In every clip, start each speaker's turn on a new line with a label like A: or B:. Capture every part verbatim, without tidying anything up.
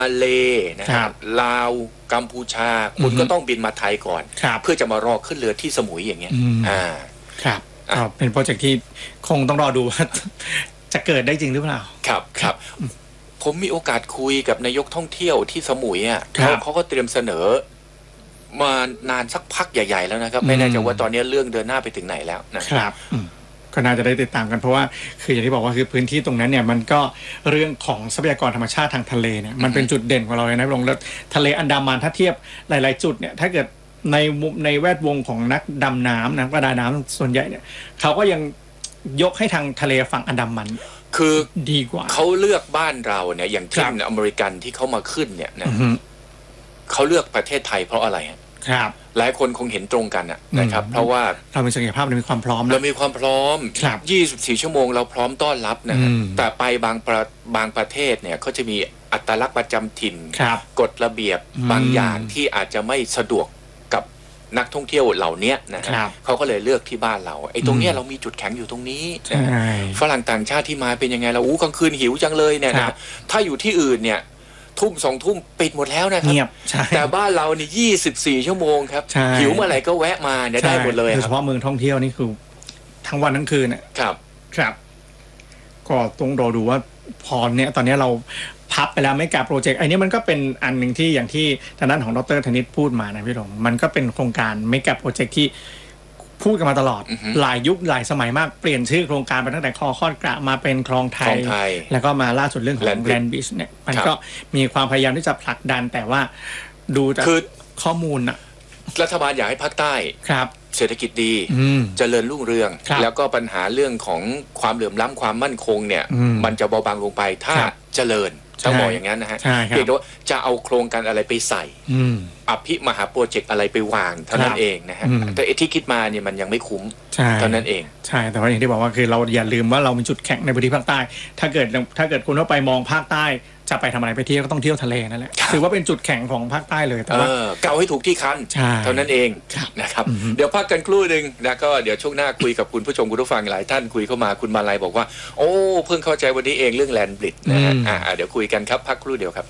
A: มาเลนะครับลาวกัมพูชาคุณก็ต้องบินมาไทยก่อนเพื่อจะมารอขึ้นเรือที่สมุยอย่างเงี้ยอ่า
B: ครับเป็นโปรเจกต์ที่คงต้องรอดูว่าจะเกิดได้จริงหรือเปล่า
A: ครับครับผมมีโอกาสคุยกับนายกท่องเที่ยวที่สมุยอ่ะเขาเขาก็เตรียมเสนอมานานสักพักใหญ่ๆแล้วนะครับไม่แน่ใจว่าตอนนี้เรื่องเดินหน้าไปถึงไหนแล้วนะครับ
B: ก็น่าจะได้ติดตามกันเพราะว่าคืออย่างที่บอกว่าคือพื้นที่ตรงนั้นเนี่ยมันก็เรื่องของทรัพยากรธรรมชาติทางทะเลเนี่ยมันเป็นจุดเด่นของเราเลยนะลงแล้วทะเลอันดามันถ้าเทียบหลายๆจุดเนี่ยถ้าเกิดในในแวดวงของนักดำน้ำนักประดาน้ำส่วนใหญ่เนี่ยเขาก็ยังยกให้ทางทะเลฝั่งอันดามัน
A: คือ
B: ดีกว่า
A: เขาเลือกบ้านเราเนี่ยอย่างเช่นอเมริกันที่เขามาขึ้นเนี่ยนะเขาเลือกประเทศไทยเพราะอะไร
B: ครับ
A: หลายคนคงเห็นตรงกันนะครับเพราะว่า
B: เรามีศักยภาพเรามีความพร้อม
A: เรามีความพร้อมยี่สิบสี่ชั่วโมงเราพร้อมต้อนรับนะแต่ไปบางประบางประเทศเนี่ยเขาจะมีอัตลักษณ์ประจำถิ่นกฎระเบียบบางอย่างที่อาจจะไม่สะดวกกับนักท่องเที่ยวเหล่านี้นะครับเขาก็เลยเลือกที่บ้านเราไอ้ตรงนี้เรามีจุดแข็งอยู่ตรงนี้ฝรั่งต่างชาติที่มาเป็นยังไงเราอู้กลางคืนหิวจังเลยเนี่ยนะถ้าอยู่ที่อื่นเนี่ยทุ่มสองทุ่มปิดหมดแล้วนะครับแต่บ้านเรานี่ยี่สิบสี่ชั่วโมงครับหิวเมื่อไหร่ก็แวะมาเนี่ยได้หมดเลย
B: โดยเฉพาะเมืองท่องเที่ยวนี่คือทั้งวันทั้งคืนเนี่ย
A: ครับ
B: ครับก็ต้องรอดูว่าพอเนี่ยตอนนี้เราพับไปแล้วไม่กับโปรเจกต์ไอ้นี่มันก็เป็นอันหนึ่งที่อย่างที่ทางด้านของดร.ธนิตพูดมานะพี่หลงมันก็เป็นโครงการไม่กับโปรเจกต์ที่พูดกันมาตลอดหลายยุคหลายสมัยมากเปลี่ยนชื่อโครงการไปตั้งแต่คลองคอนกระมาเป็นคลองไทยแล้วก็มาล่าสุดเรื่องของแลนด์บริดจ์เนี่ยมันก็มีความพยายามที่จะผลักดันแต่ว่าดูจากข้อมูลอะ
A: รัฐบาลอยากให้ภาคใต้
B: ครับ
A: เศรษฐกิจดีเจริญรุ่งเรืองแล้วก็ปัญหาเรื่องของความเหลื่อมล้ำความมั่นคงเนี่ยมันจะเบาบางลงไปถ้าเจริญต้องบอกอย่างนั้นนะฮะเพียงแต่ว่าจะเอาโครงการอะไรไปใส่อภิมหาโปรเจกต์อะไรไปวางเท่านั้นเองนะฮะแต่ที่คิดมาเนี่ยมันยังไม่คุ้มเท่านั้นเอง
B: ใช่แต่ว่าอย่างที่บอกว่าคือเราอย่าลืมว่าเรามีจุดแข็งในพื้นที่ภาคใต้ถ้าเกิดถ้าเกิดคุณเข้าไปมองภาคใต้จะไปทำอะไรไปเที่ยวก็ต้องเที่ยวทะเลนั่นแหละถือว่าเป็นจุดแข็งของภาคใต้เลยแต่ว่า
A: เก่าให้ถูกที่คันเท่านั้นเองนะครับเดี๋ยวพักกันครู่นึงแล้วก็เดี๋ยวช่วงหน้าคุยกับคุณผู้ชมคุณผู้ฟังหลายท่านคุยเข้ามาคุณมาลัยบอกว่าโอ้เพิ่งเข้าใจวันนี้เองเรื่องแลนด์บริดจ์นะฮะอ่าเดี๋ยวคุยกันครับพักครู่เดียวครับ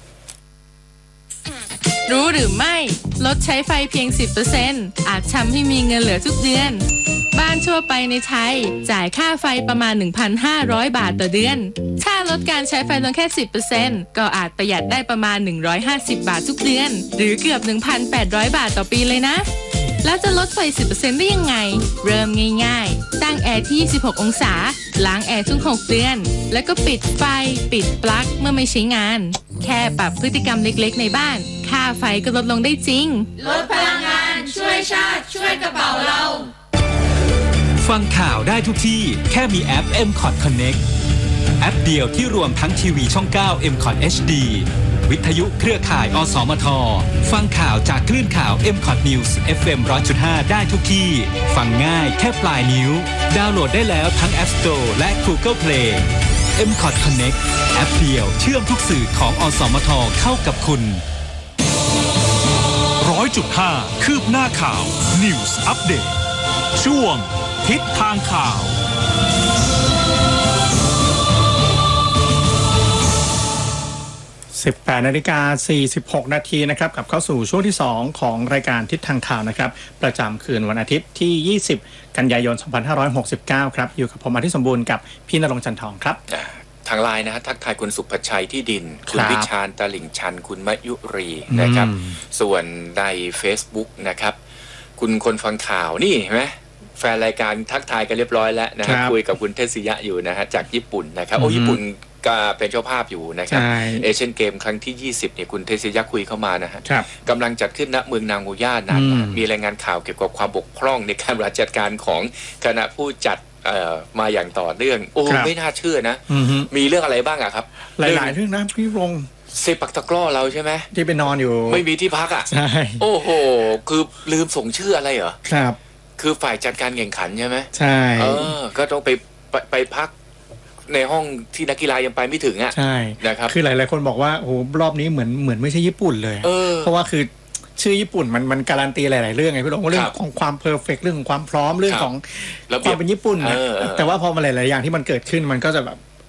C: รู้หรือไม่ลดใช้ไฟเพียง สิบเปอร์เซ็นต์ อาจทำให้มีเงินเหลือทุกเดือนบ้านทั่วไปในไทยจ่ายค่าไฟประมาณ หนึ่งพันห้าร้อย บาทต่อเดือนถ้าลดการใช้ไฟลงแค่ สิบเปอร์เซ็นต์ ก็อาจประหยัดได้ประมาณหนึ่งร้อยห้าสิบบาททุกเดือนหรือเกือบ หนึ่งพันแปดร้อย บาทต่อปีเลยนะแล้วจะลดไฟ สิบเปอร์เซ็นต์ ได้ยังไงเริ่มง่ายๆตั้งแอร์ที่ยี่สิบหกองศาล้างแอร์ทุกหกเดือนแล้วก็ปิดไฟปิดปลั๊กเมื่อไม่ใช้งานแค่ปรับพฤติกรรมเล็กๆในบ้านค่าไฟก็ลดลงได้จริง
D: ลดพลังงานช่วยชาติช่วยกระเป๋าเรา
E: ฟังข่าวได้ทุกที่แค่มีแอป เอ็ม คอท Connect แอปเดียวที่รวมทั้งทีวีช่องเก้า เอ็ม คอท เอช ดี วิทยุเครือข่ายอสมทฟังข่าวจากคลื่นข่าว เอ็ม คอท News เอฟ เอ็ม หนึ่งร้อยจุดห้า ได้ทุกที่ฟังง่ายแค่ปลายนิ้วดาวน์โหลดได้แล้วทั้ง App Store และ Google Play เอ็ม คอท Connect แอปเดียวเชื่อมทุกสื่อของอสมทเข้ากับคุณ
F: ร้อยจุดห้าคืบหน้าข่าว News Update ช่วงทิศทางข่าว
B: สิบแปดนาฬิกาสี่สิบหกนาทีนะครับกลับเข้าสู่ช่วงที่สองของรายการทิศทางข่าวนะครับประจำคืนวันอาทิตย์ที่ยี่สิบกันยายนสองพันห้าร้อยหกสิบเก้าครับอยู่กับผมอาทิตย์สมบูรณ์กับพี่ณรงค์จันทองครับ
A: ทางไลน์นะฮะทักทายคุณสุภชัยที่ดินคุณวิชาญตลิ่งชันคุณมยุรีนะครับส่วนใน Facebook นะครับคุณคนฟังข่าวนี่เห็นไหมแฟนรายการทักทายกันเรียบร้อยแล้วนะฮะคุยกับคุณเทศิยะอยู่นะฮะจากญี่ปุ่นนะครับโอ้ญี่ปุ่นก็เป็นเจ้าภาพอยู่นะครับเอเชียนเกมครั้งที่ยี่สิบเนี่ยคุณเทศิยะคุยเข้ามานะฮะกำลังจัดขึ้นณเมืองนางโงย่านั้นมีรายงานข่าวเกี่ยวกับความบกพร่องในการบริหารจัดการของคณะผู้จัดมาอย่างต่อเนื่องโอ้ไม่น่าเชื่อนะมีเรื่องอะไรบ้างอะครับ
B: หลายๆเรื่องนะพี่รง
A: เซปักตะกร้อเราใช่ไหม
B: ที่ไปนอนอยู่
A: ไม่มีที่พักอ่ะ
B: ใช่
A: โอ้โหคือลืมส่งชื่ออะไรเหรอ
B: ครับ
A: คือฝ่ายจัดการแข่งขันใช่ไหม
B: ใช่
A: เออก็ต้องไปไปไปพักในห้องที่นักกีฬายังไปไม่ถึงอ่ะ
B: ใช่
A: นะครับ
B: คือหลายๆคนบอกว่าโอ้รอบนี้เหมือนเหมือนไม่ใช่ญี่ปุ่นเลยเพราะว่าคือชื่อญี่ปุ่นมันมันการันตีหลายๆเรื่องไงพี่หลงเรื่องของความเพอร์เฟกต์เรื่องของความพร้อมเรื่องของความเป็นญี่ปุ่นนะแต่ว่าพอมาหลายๆอย่างที่มันเกิดขึ้นมันก็จะแบบเอ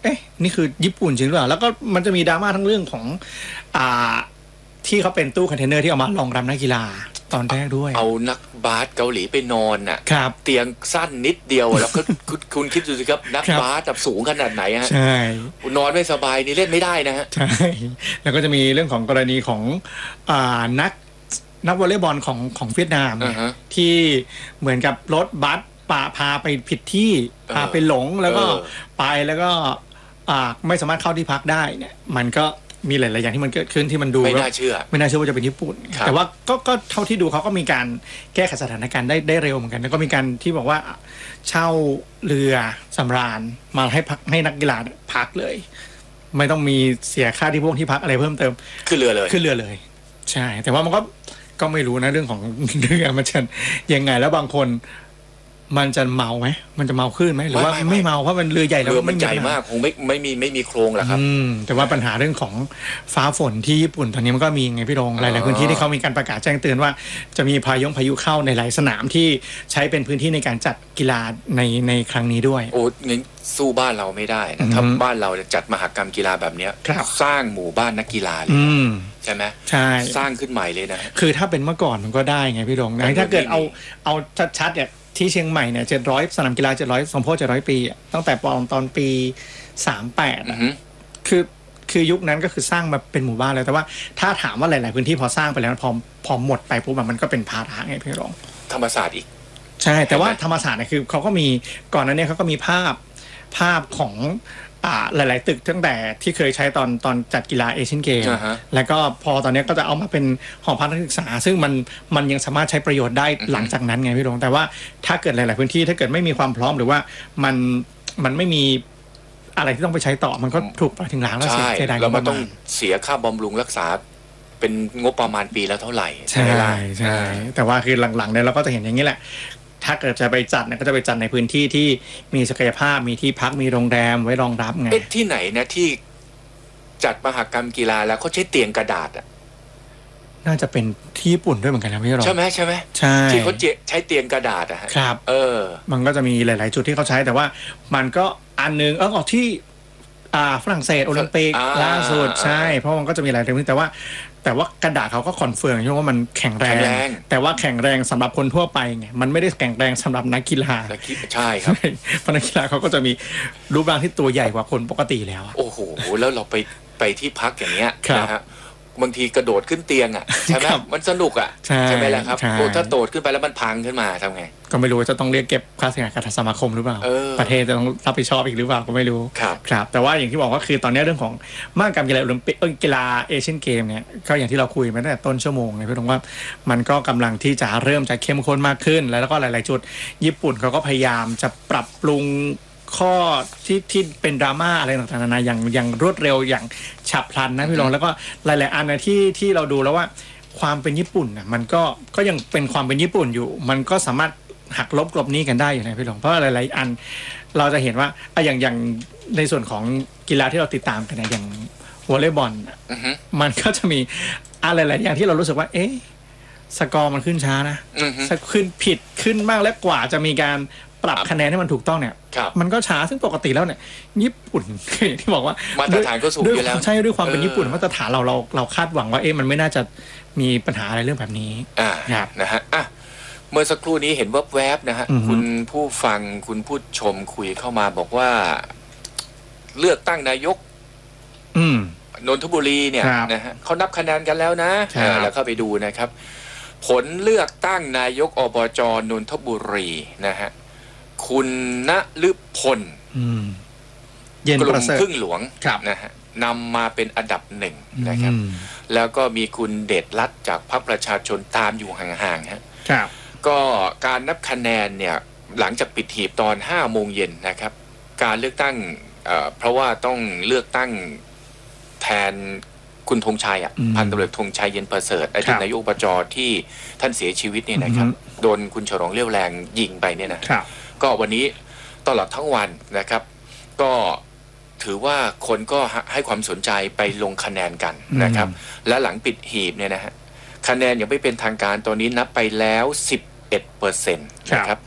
B: อ๊ะนี่คือญี่ปุ่นจริงหรือเปล่าแล้วก็มันจะมีดราม่าทั้งเรื่องของอ่าที่เขาเป็นตู้คอนเทนเนอร์ที่เอามารองรับนักกีฬาตอนแรกด้วย
A: เอานักบาสเกาหลีไปนอนน่ะเตียงสั้นนิดเดียวแล้วก็คุณคิดดูสิครับนักบาสแบบสูงขนาดไหนฮะ
B: ใช่
A: นอนไม่สบายนี่เล่นไม่ได้นะฮะ
B: ใช่แล้วก็จะมีเรื่องของกรณีของอ่านักนักวอลเลย์บอลของของเวียดนาม uh-huh. ที่เหมือนกับรถบัสพาพาไปผิดที่พาไปหลงแล้วก็ไปแล้วก็อ่าไม่สามารถเข้าที่พักได้เนี่ยมันก็มีหลายๆอย่างที่มันเกิดขึ้นที่มันดู
A: ไม่น่าเชื่อ
B: ไม่น่าเชื่อว่าจะเป็นญี่ปุ่นแต่ว่าก็ก็เท่าที่ดูเขาก็มีการแก้ไขสถานการณ์ได้ได้เร็วเหมือนกันแล้วก็มีการที่บอกว่าเช่าเรือสำราญมาให้พักให้นักกีฬาพักเลยไม่ต้องมีเสียค่าที่พวกที่พักอะไรเพิ่มเติม
A: ขึ้นเรือเลย
B: ขึ้นเรือเลยใช่แต่ว่ามันก็ก็ไม่รู้นะเรื่องของเรือมันจะยังไงแล้วบางคนมันจะเมาไหมมันจะเมาขึ้นไหมหรือว่าไม่เมาเพราะมันเรือใหญ่แล้ว
A: เรือมันใหญ่มากคงไม่ไม่มีไม่มีโครงหรอกครับ
B: แต่ว่าปัญหาเรื่องของฟ้าฝนที่ญี่ปุ่นตอนนี้มันก็มีไงพี่รงหลายๆพื้นที่ที่เขามีการประกาศแจ้งเตือนว่าจะมีพายุพายุเข้าในหลายสนามที่ใช้เป็นพื้นที่ในการจัดกีฬาในในครั้งนี้ด้วย
A: โอ้งั้นสู้บ้านเราไม่ได้นะถ้าบ้านเราจัดมหกรรมกีฬาแบบนี้สร้างหมู่บ้านนักกีฬาเลยใช่ไหม
B: ใช่
A: สร้างขึ้นใหม่เลยนะ
B: คือถ้าเป็นเมื่อก่อนมันก็ได้ไงพี่รงนะถ้าเกิดเอาเอาชัดๆเนี่ยที่เชียงใหม่เนี่ยเจ็ดร้อยสนามกีฬาเจ็ดร้อยสมโภชเจ็ดร้อยปีตั้งแต่ปอนตอนปีสามสิบแปดคือคือยุคนั้นก็คือสร้างมาเป็นหมู่บ้านเลยแต่ว่าถ้าถามว่าหลายๆพื้นที่พอสร้างไปแล้วพอพอหมดไปปุ๊บมันก็เป็นภาระไงพี่รอง
A: ธรรมศาสตร์อีก
B: ใช่แต่ว่าธรรมศาสตร์เนี่ยคือเขาก็มีก่อนนั้นเนี่ยเขาก็มีภาพภาพของอ่าหลายๆตึกตั้งแต่ที่เคยใช้ตอนตอนจัดกีฬาเอเชียนเกม
A: uh-huh.
B: แล้วก็พอตอนนี้ก็จะเอามาเป็นหอพักนักศึกษาซึ่งมันมันยังสามารถใช้ประโยชน์ได้ uh-huh. หลังจากนั้นไงพี่รงแต่ว่าถ้าเกิดหลายๆพื้นที่ถ้าเกิดไม่มีความพร้อมหรือว่ามันมันไม่มีอะไรที่ต้องไปใช้ต่อมันก็ถูกปล่อยทิ้งร้างแล้วเสียดาย
A: แล้วมันต้องเสียค่าบำรุงรักษาเป็นงบประมาณปีแล้วเท่าไหร่
B: ใช่ใช่แต่ว่าคือหลังๆเนี่ยเราก็จะเห็นอย่างนี้แหละถ้าเกิดจะไปจัดเนี่ยก็จะไปจัดในพื้นที่ที่มีศักยภาพมีที่พักมีโรงแรมไว้รองรับไง
A: เอ๊ะที่ไหนนะที่จัดมหกรรมกีฬาแล้วเขาใช้เตียงกระดาษอ่ะ
B: น่าจะเป็นที่ญี่ปุ่นด้วยเหมือนกันนะพี่รอง
A: ใช่ไหมใช่ไหม
B: ใช่
A: ที่เขาใช้เตียงกระดาษอะ
B: ครับ
A: เออ
B: มันก็จะมีหลายๆจุดที่เขาใช้แต่ว่ามันก็อันนึงเออที่อ่าฝรั่งเศสโอลิมปิกล่าสุดใช่เพราะมันก็จะมีหลายเรื่องแต่ว่าแต่ว่ากระดาษเขาก็คอนเฟิร์มใช่ไหมว่ามันแข็งแรงแต่ว่าแข็งแรงสำหรับคนทั่วไปไงมันไม่ได้แข็งแรงสำหรับนักกีฬา
A: ใช่ครับ
B: เพราะนักกีฬาเขาก็จะมีรูปร่างที่ตัวใหญ่กว่าคนปกติแล้ว
A: โอ้โหแล้วเราไปไปที่พักอย่างเงี้ยนะฮะบางทีกระโดดขึ้นเตียงอ่ะใช่ไหมมันสนุกอ่ะใช่ไหมล่ะครับโอ้ถ้าโดดขึ้นไปแล้วมันพังขึ้นมาทำไง
B: ก็ไม่รู้จะต้องเรียกเก็บค่าเสียหายกับสมาคมหรือเปล่าประเทศจะต้องรับผิดชอบอีกหรือเปล่าก็ไม่รู้
A: ครับ
B: ครับแต่ว่าอย่างที่บอกว่าคือตอนนี้เรื่องของมหกรรมกีฬาโอลิมปิกกีฬาเอเชียนเกมเนี่ยก็อย่างที่เราคุยมาตั้งแต่ต้นชั่วโมงเลยพี่ตรงว่ามันก็กำลังที่จะเริ่มจะเข้มข้นมากขึ้นแล้วก็หลายๆจุดญี่ปุ่นเขาก็พยายามจะปรับปรุงข้อที่ที่เป็นดราม่าอะไรต่างๆนานาอย่างอย่างรวดเร็วอย่างฉับพลันนะพี่รองแล้วก็หลายๆอันนะที่ที่เราดูแล้วว่าความเป็นญี่ปุ่นน่ะมันก็ก็ยังเป็นความเป็นญี่ปุ่นอยู่มันก็สามารถหักลบกลบหนี้กันได้อยู่นะพี่รองเพราะหลายๆอันเราจะเห็นว่าอย่างอย่างในส่วนของกีฬาที่เราติดตามกันนะอย่างวอลเลย์บอลมันก็จะมีอะไรหลายอย่างที่เรารู้สึกว่าเอ๊ะสกอร์มันขึ้นช้านะขึ้นผิดขึ้นมากและกว่าจะมีการปรับคะแนนให้มันถูกต้องเนี่ยมันก็ช้าซึ่งปกติแล้วเนี่ยญี่ปุ่นอย่างที่บอกว่า
A: มาตรฐานก็สูงอยู่แล้ว
B: ใช่ด้วยความเป็นญี่ปุ่นมาตรฐานเราเราเราคาดหวังว่าเอ๊ะมันไม่น่าจะมีปัญหาอะไรเรื่องแบบนี้
A: อ่านะฮะอ่ะเมื่อสักครู่นี้เห็นว่าแวบๆนะฮะคุณผู้ฟังคุณผู้ชมคุยเข้ามาบอกว่าเลือกตั้งนายกนนทบุรีเนี่ยนะฮะเขานับคะแนนกันแล้วนะแล้วเข้าไปดูนะครับผลเลือกตั้งนายกอบจ.นนทบุรีนะฮะคุณณฤพลกลุ่มพึ่งหลวงนะฮะนำมาเป็นอันดับหนึ่งนะครับแล้วก็มีคุณเดชรัตน์จากพรรคประชาชนตามอยู่ห่างๆฮะก็การนับคะแนนเนี่ยหลังจากปิดหีบตอนห้าโมงเย็นนะครับการเลือกตั้งเอ่อเพราะว่าต้องเลือกตั้งแทนคุณธงชัยอ่ะพันตำรวจธงชัยเย็นประเสริฐอดีตนายกอบจ.ที่ท่านเสียชีวิตเนี่ยนะครับโดนคุณฉลองเลี้ยวแรงยิงไปเนี่ยนะก็วันนี้ตลอดทั้งวันนะครับก็ถือว่าคนก็ให้ความสนใจไปลงคะแนนกันนะครับและหลังปิดหีบเนี่ยนะฮะคะแนนยังไม่เป็นทางการตอนนี้นับไปแล้ว สิบเอ็ดเปอร์เซ็นต์ นะครับ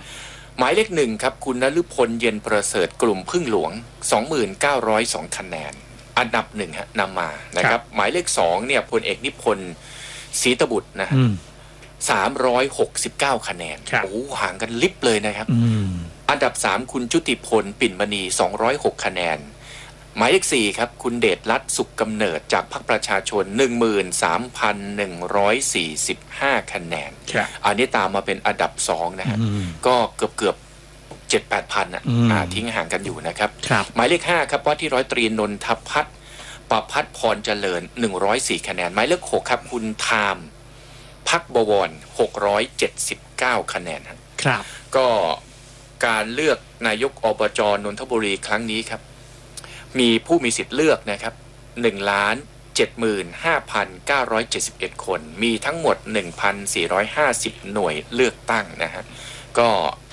A: หมายเลขหนึ่งครับคุณณฤพลเย็นประเสริฐกลุ่มพึ่งหลวง สองหมื่นเก้าร้อยสอง คะแนนอันดับหนึ่งฮะนำมานะครับหมายเลขสองเนี่ยพลเอกนิพนธ์ศรีตบุตรนะฮะสามร้อยหกสิบเก้าคะแนนโอ้ห่างกันลิบเลยนะครับอันดับสามคุณจุติพลปิ่นมณีสองร้อยหกคะแนนหมายเลขสี่ครับคุณเดชรัตน์สุขกำเนิดจากพรรคประชาชน หนึ่งหมื่นสามพันหนึ่งร้อยสี่สิบห้า คะแนนอันนี้ตามมาเป็นอันดับสองนะฮะก็เกือบเกือบเจ็ดแปดพันอ่ะทิ้งห่างกันอยู่นะครับหมายเลขห้าครับว่าที่ร้อยตรีนนทพัฒน์ประพัฒน์พรเจริญหนึ่งร้อยสี่คะแนนหมายเลขหกครับคุณไทม์พักบวรหกร้อยเจ็ดสิบเก้าคะแนนครับก็การเลือกนายกอบจ.นนทบุรีครั้งนี้ครับมีผู้มีสิทธิ์เลือกนะครับหนึ่งล้านเจ็ดหมื่นห้าพันเก้าร้อยเจ็ดสิบเอ็ดคนมีทั้งหมด หนึ่งพันสี่ร้อยห้าสิบ หน่วยเลือกตั้งนะฮะก็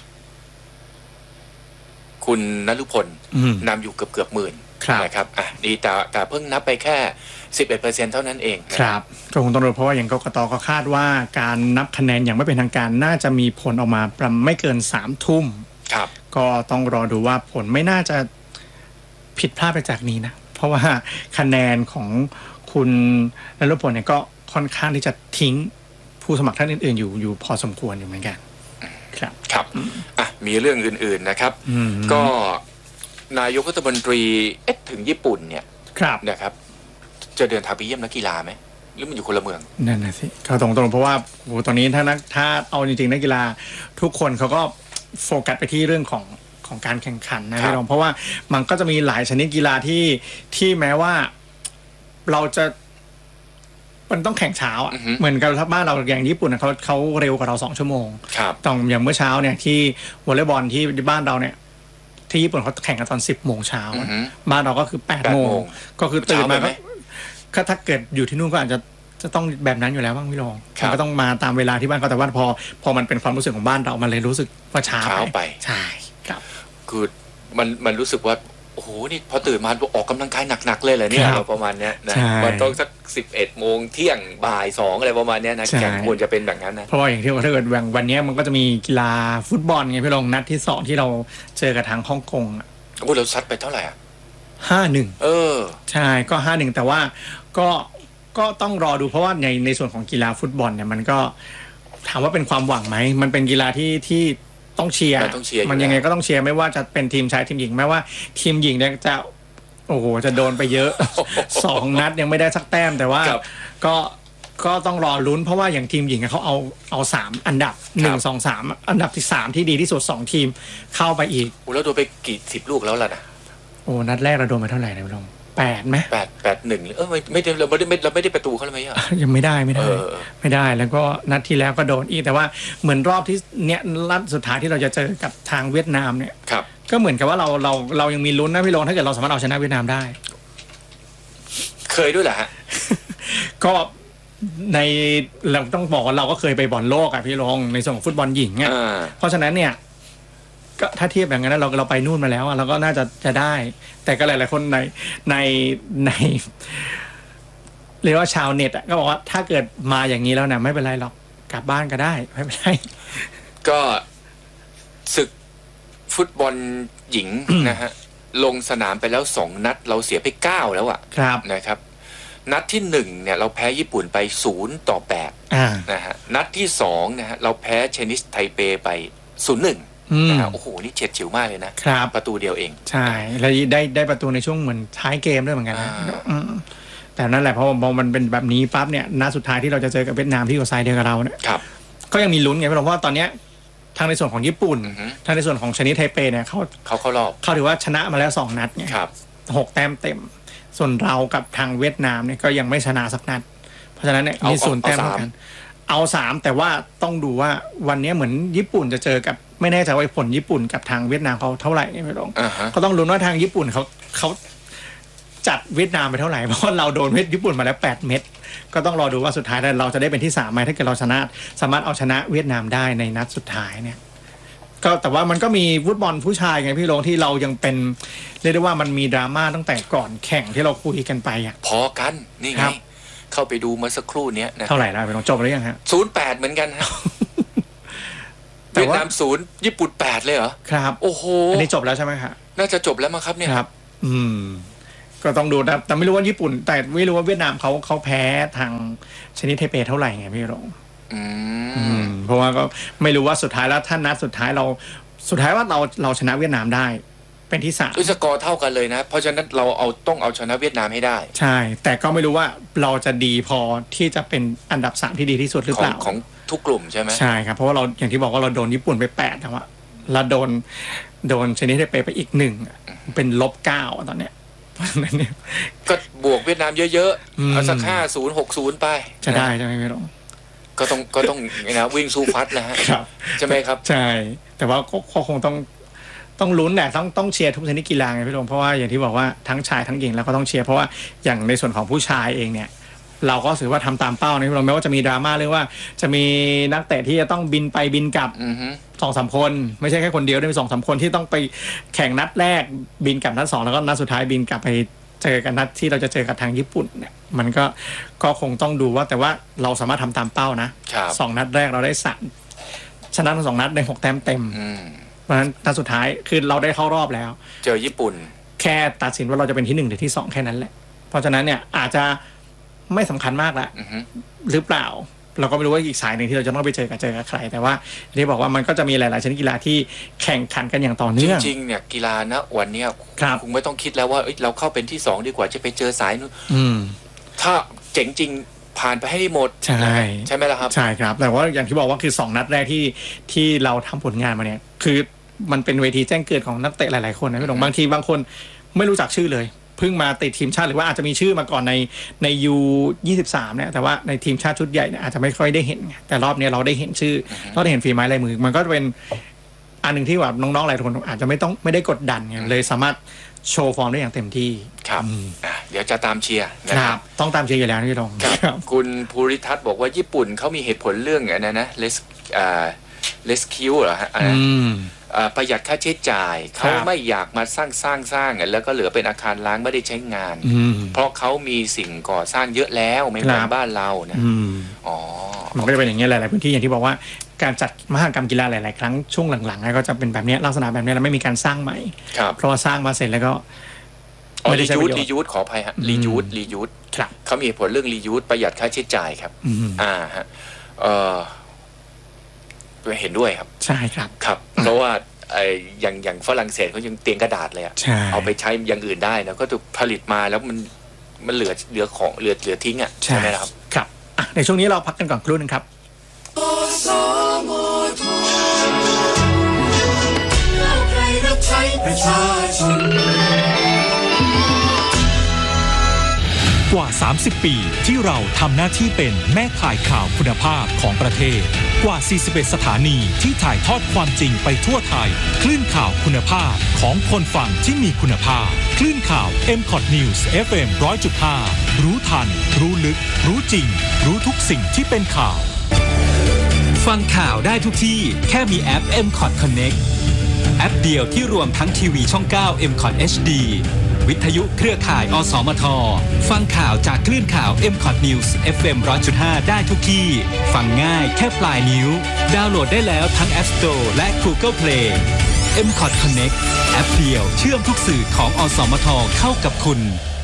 A: คุณณฤพลนำอยู่เกือบเกือบหมื่นนะครับอ่ะนี่แต่แต่เพิ่งนับไปแค่ สิบเอ็ดเปอร์เซ็นต์ เท่านั้นเองครับ
B: ก็คงต้องดูเพราะว่าอย่างกกต.ก็คาดว่าการนับคะแนนอย่างไม่เป็นทางการน่าจะมีผลออกมาประมาณไม่เกินสามทุ่ม
A: ครับ
B: ก็ต้องรอดูว่าผลไม่น่าจะผิดพลาดไปจากนี้นะเพราะว่าคะแนนของคุณณฤพลเนี่ยก็ค่อนข้างที่จะทิ้งผู้สมัครท่านอื่นๆอยู่อยู่พอสมควรอยู่เหมือนกันครับ
A: ครับอ่ะมีเรื่องอื่นๆนะครับก็นายกรัฐมนตรีเอ๊ะถึงญี่ปุ่นเนี่ยนะครับจะเดินทางไปเยี่ยมนักกีฬาไหมหรือมันอยู่คนละเมือง
B: นั่นนะสิเขาตรงๆเพราะว่าโอ้ตอนนี้ถ้านักถ้าเอาจริงๆนักกีฬาทุกคนเขาก็โฟกัสไปที่เรื่องของของการแข่งขันนะพี่รองเพราะว่ามันก็จะมีหลายชนิดกีฬาที่ที่แม้ว่าเราจะมันต้องแข่งเช้าอ่ะเหมือนกับบ้านเราอย่างญี่ปุ่นเขาเขาเร็วกว่าเราสองชั่วโมงต้องอย่างเมื่อเช้าเนี่ยที่วอลเลย์บอลที่บ้านเราเนี่ยที่ญี่ปุ่นเขาแข่งกันตอนสิบโมงเช้าบ้านเราก็คือแปดโมงก็คือตื่นมาก็ถ้าเกิดอยู่ที่นู่นก็อาจจะจะต้องแบบนั้นอยู่แล้วบ้างพี่รองมันก็ต้องมาตามเวลาที่บ้านเขาแต่ว่าพอพอมันเป็นความรู้สึกของบ้านเรามันเลยรู้สึกว่าช้า
A: ไป
B: ใช่ครับ
A: คือมันมันรู้สึกว่าโอ้โหนี่พอตื่นมาออกกำลังกายหนักๆเลยเหรอเนี่ยเราประมาณเนี้ยนะมันต้องสักสิบเอ็ดโมงเที่ยงบ่ายสองอะไรประมาณเนี้ยนะแข่งควรจะเป็นแบบนั้นนะ
B: เพราะว่าอย่างที่ว่าถ้าเกิดวันนี้มันก็จะมีกีฬาฟุตบอลไงพี่รองนัดที่สองที่เราเจอกับทางฮ่องกงอ่ะ
A: โอ้เราซัดไปเท่าไหร่อ่ะ
B: ห้าหนึ่ง
A: เออ
B: ใช่ก็ห้าหนึ่งแต่ว่าก็ก็ต้องรอดูเพราะว่าในในส่วนของกีฬาฟุตบอลเนี่ยมันก็ถามว่าเป็นความหวังไหมมันเป็นกีฬาที่ที่ต้องเชียร์มันยังไงก็ต้องเชียร์ไม่ว่าจะเป็นทีมชายทีมหญิงแม้ว่าทีมหญิงเนี่ยจะโอ้โหจะโดนไปเยอะ สองนัดยังไม่ได้สักแต้มแต่ว่าก็ก็ต้องรอลุ้นเพราะว่าอย่างทีมหญิงเขาเอาเอาสามอันดับหนึ่งสองสามอันดับที่สามที่ดีที่สุดสองทีมเข้าไปอีก
A: โอ้แล้วโดนไปกี่สิบลูกแล้วล่ะนะ
B: โอ้นัดแรกเราโดนไปเท่าไหร่นะพี่ลงแปดไหม
A: แปดแปดหนึ่งเออไม่ไม่ได้เราไม่ได้เราไม่ได้ประตูเขาเลยไหมอ่ะ
B: ยังไม่ได้ไม่ได้ไม่ได้แล้วก็นัดที่แล้วก็โดนอีกแต่ว่าเหมือนรอบที่เนี้ยนัดสุดท้ายที่เราจะเจอกับทางเวียดนามเนี่ยก็เหมือนกับว่าเราเราเรายังมีลุ้นนะพี่ลงถ้าเกิดเราสามารถเอาชนะเวียดนามได้
A: เคยด้วยเหรอฮะ
B: ก็ในเราต้องบอกว่าเราก็เคยไปบอลโลกอ่ะพี่ลงในส่วนของฟุตบอลหญิงเนี่ยเพราะฉะนั้นเนี่ยก็ถ้าเทียบอย่างนั้นเราเราไปนู่นมาแล้วเราก็น่าจะจะได้แต่ก็หลายๆคนในในในเรียกว่าชาวเน็ตอ่ะก็บอกว่าถ้าเกิดมาอย่างนี้แล้วนะไม่เป็นไรหรอกกลับบ้านก็ได้ไม่เป็นไร
A: ก็ศึกฟุตบอลหญิง นะฮะลงสนามไปแล้วสองนัดเราเสียไปเก้าแล้วอ่ะนะครับนัดที่หนึ่งเนี่ยเราแพ้ญี่ปุ่นไปศูนย์ต่อแปดนะฮะนัดที่สองนะฮะเราแพ้เชนิสไทเปไปศูนย์หนึ่งโอ้โหนี่เฉียดฉิวมากเลยนะครับประตูเดียวเอง
B: ใช่แล้วได้ได้ประตูในช่วงเหมือนท้ายเกมด้วยเหมือนกันนะแต่นั่นแหละเพราะพอมันเป็นแบบนี้ปั๊บเนี่ยนัดสุดท้ายที่เราจะเจอกับเวียดนามที่อยู่ไซด์เดียวกับเราเนี่ยก็ยังมีลุ้นไงเพราะว่าตอนเนี้ยทางในส่วนของญี่ปุ่นทางในส่วนของชนิดไทเปเนี่ยเขา
A: เขาเข้ารอบ
B: เขาถือว่าชนะมาแล้วสองนัดไงหกแต้มเต็มส่วนเรากับทางเวียดนามเนี่ยก็ยังไม่ชนะสักนัดเพราะฉะนั้นเนี่ยมีศูนย์แต้มเหมือนกันเอาสามแต่ว่าต้องดูว่าวันนี้เหมือนญี่ปุ่นจะเจอกับไม่แน่ใจว่าผลญี่ปุ่นกับทางเวียดนามเขาเท่าไหร่ไม่รู้เขาต้องลุ้นว่าทางญี่ปุ่นเขาเขาจัดเวียดนามไปเท่าไหร่เพราะเราโดนเวียดญี่ปุ่นมาแล้วแปดเม็ดก็ต้องรอดูว่าสุดท้ายเราจะได้เป็นที่สามไหมถ้าเกิดเราชนะสามารถเอาชนะเวียดนามได้ในนัดสุดท้ายเนี่ยก็แต่ว่ามันก็มีฟุตบอลผู้ชายไงพี่โรงที่เรายังเป็นเรียกได้ว่ามันมีดราม่าตั้งแต่ก่อนแข่งที่เราคุยกันไปอ่ะ
A: พอกันนี่ไงเข้าไปดูเมื่อสักครู่เนี้ยนะ
B: เท่าไหร่แล้วไปลองจบหรือยังฮะ
A: ศูนย์แปดเหมือนกันฮะเวียดนามศูนย์ญี่ปุ่นแปดเลยเหรอ
B: ครับ
A: โอ้โห
B: อันนี้จบแล้วใช่ไหมครับ
A: น่าจะจบแล้วมั้งครับเนี่ย
B: ครับอืมก็ต้องดูนะแต่ไม่รู้ว่าญี่ปุ่นแต่ไม่รู้ว่าเวียดนามเขาเขาแพ้ทางชนิดเทเปเท่าไหร่ไงพี่รง
A: อืม
B: เพราะว่าก็ไม่รู้ว่าสุดท้ายแล้วถ้านัดสุดท้ายเราสุดท้ายว่าเราเราชนะเวียดนามได้เป็นที่สาม
A: สกอร์เท่ากันเลยนะเพราะฉะนั้นเราเอาต้องเอาชนะเวียดนามให้ได้
B: ใช่แต่ก็ไม่รู้ว่าเราจะดีพอที่จะเป็นอันดับสามที่ดีที่สุดหรือเปล่า
A: ของทุกกลุ่มใช่ไหม
B: ใช่ครับเพราะว่าเราอย่างที่บอกว่าเราโดนญี่ปุ่นไปแปดนะว่าเราโดนโดนชนิดเทเปไปอีกหนึ่งเป็นลบเก้าตอนเนี้ย
A: ก็บวกเวียดนามเยอะๆเอาสักห้าศูนย์หกศูนย์ไป
B: จะได้ใช่ไหมพี่รง
A: ก็ต้องก็ต้องนะวิ่งสู้ฟัดนะฮะใช่ไหมครับ
B: ใช่แต่ว่าก็คงต้องต้องลุ้นแหละต้องต้องเชียร์ทุกชนิดกีฬาไงพี่รงเพราะว่าอย่างที่บอกว่าทั้งชายทั้งหญิงแล้วก็ต้องเชียร์เพราะว่าอย่างในส่วนของผู้ชายเองเนี่ยเราก็ถือว่าทำตามเป้านะพี่รงแม้ว่าจะมีดราม่าเรื่องว่าจะมีนักเตะที่จะต้องบินไปบินกลับสองสามคนไม่ใช่แค่คนเดียวได้มีสองสามคนที่ต้องไปแข่งนัดแรกบินกลับนัดสองแล้วก็นัดสุดท้ายบินกลับไปเจอกันนัดที่เราจะเจอกับทางญี่ปุ่นเนี่ยมันก็ก็คงต้องดูว่าแต่ว่าเราสามารถทำตามเป้านะสองนัดแรกเราได้สามชนะทั้งสองนัดได้หกแต้มเต็มเพราะฉะนั้นนัดสุดท้ายคือเราได้เข้ารอบแล้ว
A: เจอญี่ปุ่น
B: แค่ตัดสินว่าเราจะเป็นที่หนึ่งหรือที่สองแค่นั้นแหละเพราะฉะนั้นเนี่ยอาจจะไม่สำคัญมากละหรือเปล่าเราก็ไม่รู้ว่าอีกสายหนึ่งที่เราจะต้องไปเจอกับเจอกับใครแต่ว่าที่บอกว่ามันก็จะมีหลายๆชนิดกีฬาที่แข่งขันกันอย่างต่อเนื่อง
A: จริงๆเนี่ยกีฬาณวันนี้คงไม่ต้องคิดแล้วว่าเราเข้าเป็นที่สองดีกว่าจะไปเจอสายนู้นถ้าเจ๋งจริงผ่านไปให้หมด
B: ใช่
A: ใช่ไหมล่ะครับ
B: ใช่ครับแต่ว่าอย่างที่บอกว่าคือสองนัดแรกที่ที่เราทำผลงานมาเนี่ยคือมันเป็นเวทีแจ้งเกิดของนักเตะหลายๆคนนะพี่หลงบางทีบางคนไม่รู้จักชื่อเลยเพิ่งมาติดทีมชาติหรือว่าอาจจะมีชื่อมาก่อนในใน ยู ยี่สิบสาม เนี่ยแต่ว่าในทีมชาติชุดใหญ่เนี่ยอาจจะไม่ค่อยได้เห็นแต่รอบนี้เราได้เห็นชื่อเราได้เห็นฝีไม้ลายมือมันก็เป็นอันหนึ่งที่แบบน้องๆหลายคนอาจจะไม่ต้องไม่ได้กดดันไงเลยสามารถโชว์ฟอร์มได้อย่างเต็มที่
A: ครับเดี๋ยวจะตามเชียร์นะครับ
B: ต้องตามเชียร์อยู่แล้วพี่รอง
A: คุณภูริทัศน์บอกว่าญี่ปุ่นเขามีเหตุผลเรื่องอะไรนะเลสอ่าเลสคิวเหรอฮะประหยัดค่าใช้จ่ายเขาไม่อยากมาสร้างสร้างสร้างแล้วก็เหลือเป็นอาคารล้างไม่ได้ใช้งานเพราะเขามีสิ่งก่อสร้างเยอะแล้วไม่เหมือนบ้านเรานะอ๋อ
B: มันก็จะเป็นอย่างนี้หลายๆพื้นที่อย่างที่บอกว่าการจัดมหกรรมกีฬาหลายๆครั้งช่วงหลังๆก็จะเป็นแบบนี้ลักษณะแบบนี้แล้วไม่มีการสร้างใหม่เพราะว่าสร้างมาเสร็จแล้วก็
A: รียูสรียูสขออภัยฮะรียูสรียูสเขามีผลเรื่องรียูสประหยัดค่าใช้จ่ายครับอ่าฮะเออเห็นด้วยครับ
B: ใช่ครับ
A: ครับเพราะว่าไอ้อย่างอย่างฝรั่งเศสเขายังเตียงกระดาษเลยอ่ะเอาไปใช้อย่างอื่นได้นะก็ถูกผลิตมาแล้วมันมันเหลือเหลือของเหลือเหลือทิ้งอ่ะใช่ไหมครับ
B: ครับในช่วงนี้เราพักกันก่อนครู่นึงครับ
F: กว่าสามสิบปีที่เราทำหน้าที่เป็นแม่ข่ายข่าวคุณภาพของประเทศกว่าสี่สิบเอ็ดสถานีที่ถ่ายทอดความจริงไปทั่วไทยคลื่นข่าวคุณภาพของคนฟังที่มีคุณภาพคลื่นข่าว เอ็ม คอท News เอฟ เอ็ม หนึ่งร้อยจุดห้า รู้ทันรู้ลึกรู้จริงรู้ทุกสิ่งที่เป็นข่าว
E: ฟังข่าวได้ทุกที่แค่มีแอป เอ็ม คอท Connect แอปเดียวที่รวมทั้งทีวีช่องเก้า เอ็ม คอท เอช ดี วิทยุเครือข่ายอสมทฟังข่าวจากคลื่นข่าว เอ็ม คอท News เอฟ เอ็ม หนึ่งร้อยจุดห้า ได้ทุกที่ฟังง่ายแค่ปลายนิ้วดาวน์โหลดได้แล้วทั้ง App Store และ Google Play เอ็ม คอท Connect แอปเดียวเชื่อมทุกสื่อของอสมทเข้ากับคุณ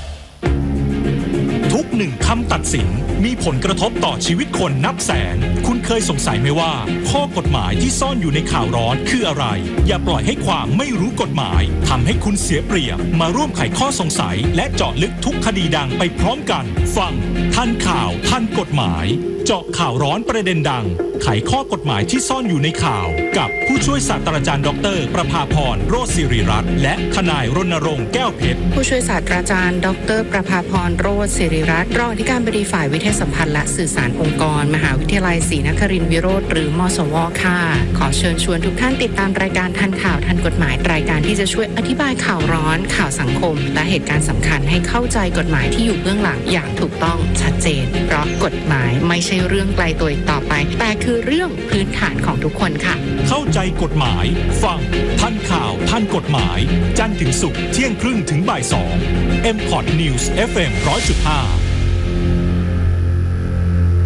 F: ทุกหนึ่งคำตัดสินมีผลกระทบต่อชีวิตคนนับแสนคุณเคยสงสัยไหมว่าข้อกฎหมายที่ซ่อนอยู่ในข่าวร้อนคืออะไรอย่าปล่อยให้ความไม่รู้กฎหมายทำให้คุณเสียเปรียบมาร่วมไขข้อสงสัยและเจาะลึกทุกคดีดังไปพร้อมกันฟังทันข่าวทันกฎหมายเจาะข่าวร้อนประเด็นดังไขข้อกฎหมายที่ซ่อนอยู่ในข่าวกับผู้ช่วยศาสตราจารย์ดรประภาพรโรจน์ศิริรัตน์และทนายรณรงค์แก้วเพชร
G: ผู้ช่วยศาสตราจารย์ดรประภาพรโรจน์ศิริรัตน์รองอธิการบดีฝ่ายวิทยาสัมพันธ์และสื่อสารองค์กรมหาวิทยาลัยศรีนครินทรวิโรธหรือมสวค่ะขอเชิญชวนทุกท่านติดตามรายการทันข่าวทันกฎหมายรายการที่จะช่วยอธิบายข่าวร้อนข่าวสังคมและเหตุการณ์สำคัญให้เข้าใจกฎหมายที่อยู่เบื้องหลังอย่างถูกต้องชัดเจนเพราะกฎหมายไม่ใช่เรื่องไกลตัวอีกต่อไปแต่คือเรื่องพื้นฐานของทุกคนค่ะ
F: เข้าใจกฎหมายฟังทันข่าวทันกฎหมายจันทร์ถึงศุกร์เที่ยงครึ่งถึงบ่ายสอง เอ็ม คอท News เอฟ เอ็ม หนึ่งร้อยจุดห้า
H: นี่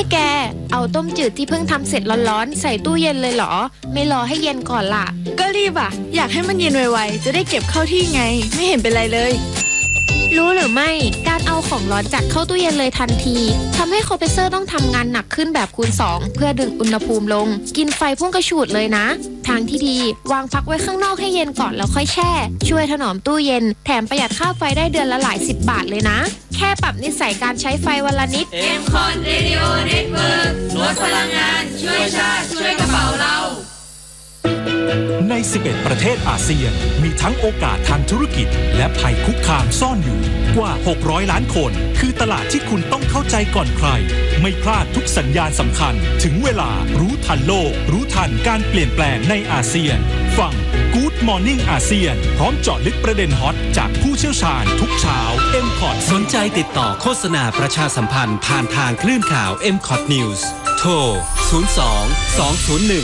H: แกเอาต้มจืดที่เพิ่งทำเสร็จร้อนๆใส่ตู้เย็นเลยเหรอไม่รอให้เย็นก่อนล่ะ
I: ก็รีบอ่ะอยากให้มันเย็นไวๆจะได้เก็บเข้าที่ไงไม่เห็นเป็นไรเลย
H: รู้หรือไม่การเอาของร้อนจัดเข้าตู้เย็นเลยทันทีทำให้คอมเพรสเซอร์ต้องทำงานหนักขึ้นแบบคูณสองเพื่อดึงอุณหภูมิลงกินไฟพุ่งกระฉูดเลยนะทางที่ดีวางพักไว้ข้างนอกให้เย็นก่อนแล้วค่อยแช่ช่วยถนอมตู้เย็นแถมประหยัดค่าไฟได้เดือนละหลายสิบบาทเลยนะแค่ปรับนิสัยการใช้ไฟวันละนิด
D: เอ็ม คอท Radio Network ลดพลังงานช่วยชาติช่วยกระเป๋าเรา
F: ในสิบเอ็ดประเทศอาเซียนมีทั้งโอกาสทางธุรกิจและภัยคุกคามซ่อนอยู่กว่าหกร้อยล้านคนคือตลาดที่คุณต้องเข้าใจก่อนใครไม่พลาดทุกสัญญาณสำคัญถึงเวลารู้ทันโลกรู้ทันการเปลี่ยนแปลงในอาเซียนฟัง Good Morning อาเซียนพร้อมเจาะลึกประเด็นฮอตจากผู้เชี่ยวชาญทุกเช้า เอ็ม คอท
E: สนใจติดต่อโฆษณาประชาสัมพันธ์ผ่านทางคลื่นข่าว เอ็ม คอท News โทรศูนย์ สอง สอง ศูนย์ หนึ่ง